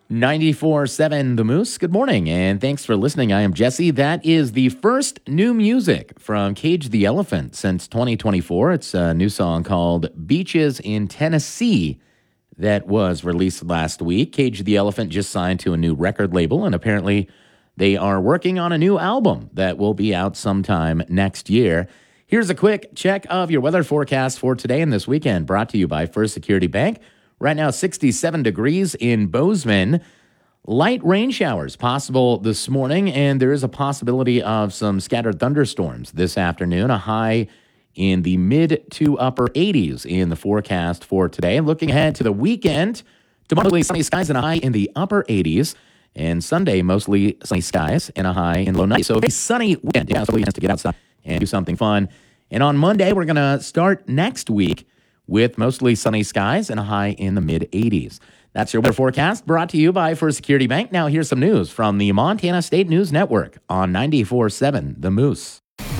94.7 The Moose. Good morning, and thanks for listening. I am Jesse. That is the first new music from Cage the Elephant since 2024. It's a new song called Beaches in Tennessee that was released last week. Cage the Elephant just signed to a new record label, and apparently they are working on a new album that will be out sometime next year. Here's a quick check of your weather forecast for today and this weekend, brought to you by First Security Bank. Right now, 67 degrees in Bozeman. Light rain showers possible this morning, and there is a possibility of some scattered thunderstorms this afternoon. A high in the mid to upper 80s in the forecast for today. Looking ahead to the weekend, tomorrow sunny skies and a high in the upper 80s. And Sunday, mostly sunny skies and a high in low 90s. So a very sunny weekend. Yeah, so has to get outside and do something fun. And on Monday, we're going to start next week with mostly sunny skies and a high in the mid-80s. That's your weather forecast, brought to you by First Security Bank. Now here's some news from the Montana State News Network on 94.7 The Moose.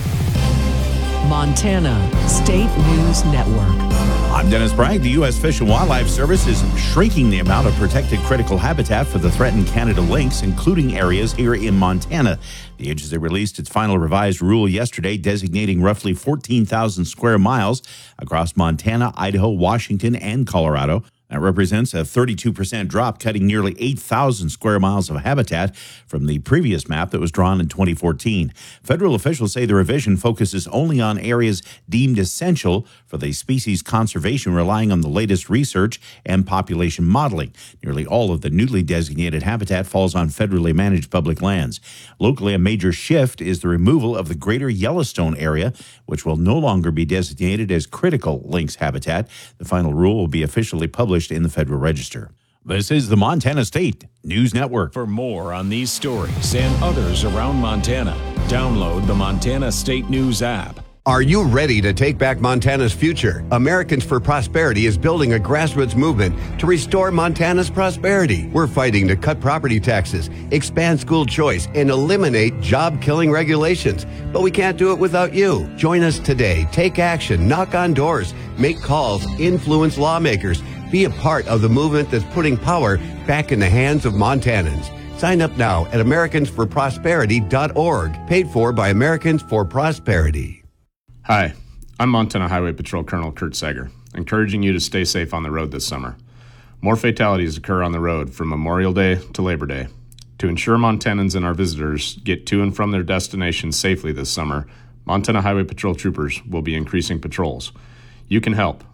Montana State News Network. I'm Dennis Bragg. The U.S. Fish and Wildlife Service is shrinking the amount of protected critical habitat for the threatened Canada lynx, including areas here in Montana. The agency released its final revised rule yesterday, designating roughly 14,000 square miles across Montana, Idaho, Washington, and Colorado. That represents a 32% drop, cutting nearly 8,000 square miles of habitat from the previous map that was drawn in 2014. Federal officials say the revision focuses only on areas deemed essential for the species conservation, relying on the latest research and population modeling. Nearly all of the newly designated habitat falls on federally managed public lands. Locally, a major shift is the removal of the Greater Yellowstone area, which will no longer be designated as critical lynx habitat. The final rule will be officially published in the Federal Register. This is the Montana State News Network. For more on these stories and others around Montana, download the Montana State News app. Are you ready to take back Montana's future? Americans for Prosperity is building a grassroots movement to restore Montana's prosperity. We're fighting to cut property taxes, expand school choice, and eliminate job-killing regulations. But we can't do it without you. Join us today. Take action. Knock on doors. Make calls. Influence lawmakers. Be a part of the movement that's putting power back in the hands of Montanans. Sign up now at AmericansForProsperity.org. Paid for by Americans for Prosperity. Hi, I'm Montana Highway Patrol Colonel Kurt Sager, encouraging you to stay safe on the road this summer. More fatalities occur on the road from Memorial Day to Labor Day. To ensure Montanans and our visitors get to and from their destinations safely this summer, Montana Highway Patrol troopers will be increasing patrols. You can help